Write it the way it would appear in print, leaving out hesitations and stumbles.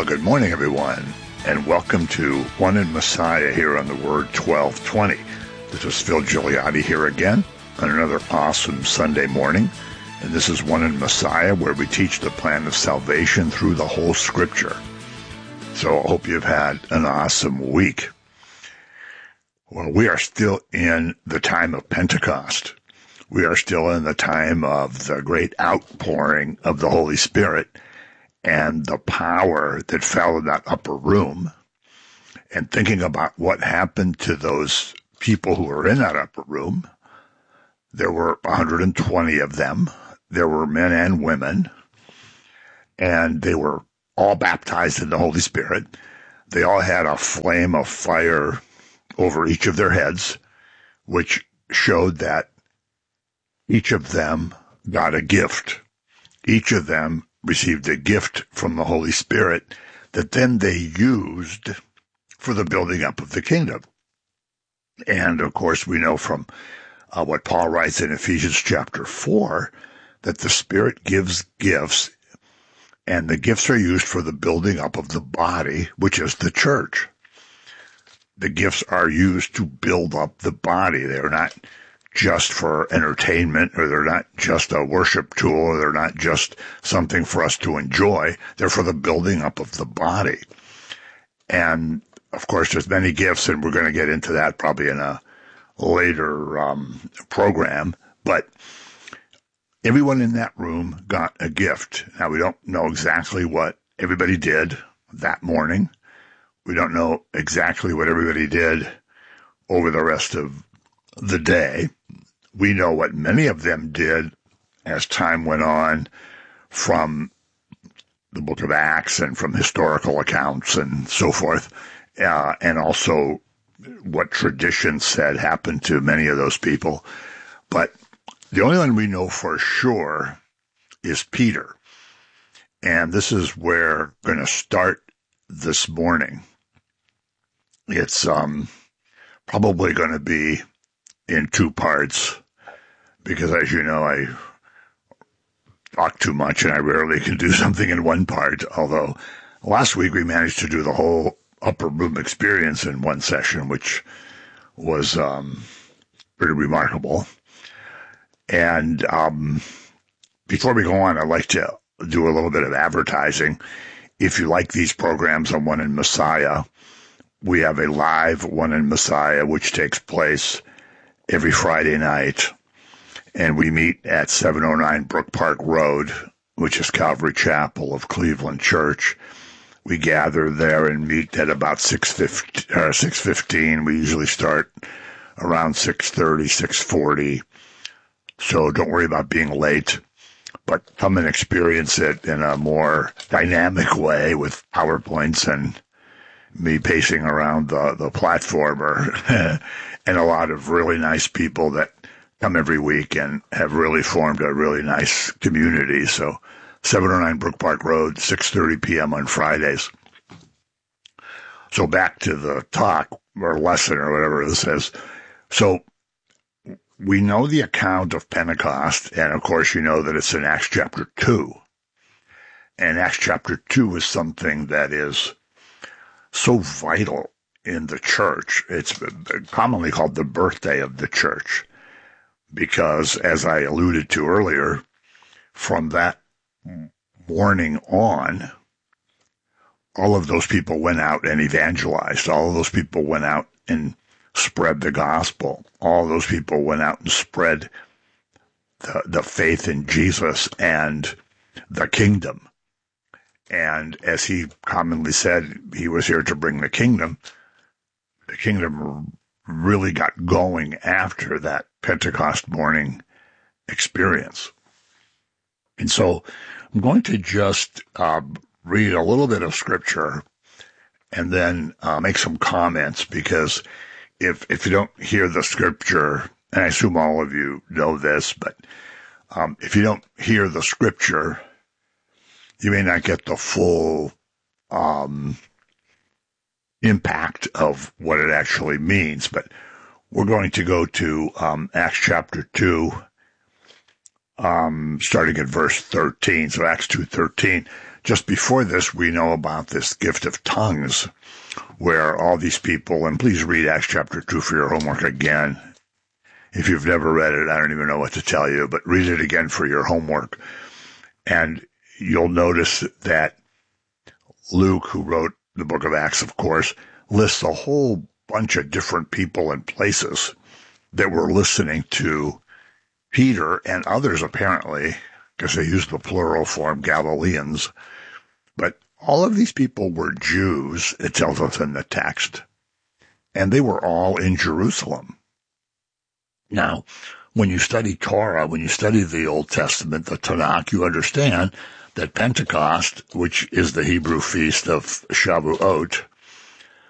Well, good morning, everyone, and welcome to One in Messiah here on the Word 1220. This is Phil Gigliotti here again on another awesome Sunday morning, and this is One in Messiah, where we teach the plan of salvation through the whole Scripture. So I hope you've had an awesome week. Well, we are still in the time of Pentecost. We are still in the time of the great outpouring of the Holy Spirit and the power that fell in that upper room, and thinking about what happened to those people who were in that upper room. There were 120 of them. There were men and women, and they were all baptized in the Holy Spirit. They all had a flame of fire over each of their heads, which showed that each of them got a gift. Each of them received a gift from the Holy Spirit that then they used for the building up of the kingdom. And, of course, we know from what Paul writes in Ephesians chapter 4 that the Spirit gives gifts, and the gifts are used for the building up of the body, which is the church. The gifts are used to build up the body. They're not just for entertainment, or they're not just a worship tool, or they're not just something for us to enjoy. They're for the building up of the body. And, of course, there's many gifts, and we're going to get into that probably in a later program. But everyone in that room got a gift. Now, we don't know exactly what everybody did that morning. We don't know exactly what everybody did over the rest of the day. We know what many of them did as time went on from the book of Acts and from historical accounts and so forth, and also what tradition said happened to many of those people. But the only one we know for sure is Peter. And this is where we're going to start this morning. It's probably going to be in two parts, because, as you know, I talk too much and I rarely can do something in one part, although last week we managed to do the whole upper room experience in one session, which was pretty remarkable. And before we go on, I'd like to do a little bit of advertising. If you like these programs on One in Messiah, we have a live One in Messiah, which takes place every Friday night, and we meet at 709 Brook Park Road, which is Calvary Chapel of Cleveland Church. We gather there and meet at about 6:15. We usually start around 6:30, 6:40. So don't worry about being late, but come and experience it in a more dynamic way with PowerPoints and me pacing around the platform, and a lot of really nice people that come every week and have really formed a really nice community. So 709 Brook Park Road, 6:30 p.m. on Fridays. So back to the talk or lesson or whatever this is. So we know the account of Pentecost, and of course you know that it's in Acts chapter 2. And Acts chapter 2 is something that is so vital in the church. It's commonly called the birthday of the church, because, as I alluded to earlier, from that morning on, all of those people went out and evangelized. All of those people went out and spread the gospel. All of those people went out and spread the faith in Jesus and the kingdom. And as he commonly said, he was here to bring the kingdom. The kingdom really got going after that Pentecost morning experience. And so I'm going to just read a little bit of scripture and then make some comments, because if you don't hear the scripture, and I assume all of you know this, but if you don't hear the scripture, you may not get the full impact of what it actually means. But we're going to go to Acts chapter 2, starting at verse 13. So Acts 2:13. just before this, we know about this gift of tongues, where all these people, and please read Acts chapter 2 for your homework again. If you've never read it, I don't even know what to tell you, but read it again for your homework. And you'll notice that Luke, who wrote the book of Acts, of course, lists a whole bunch of different people and places that were listening to Peter and others, apparently, because they used the plural form, Galileans. But all of these people were Jews, it tells us in the text, and they were all in Jerusalem. Now, when you study Torah, when you study the Old Testament, the Tanakh, you understand that Pentecost, which is the Hebrew feast of Shavuot,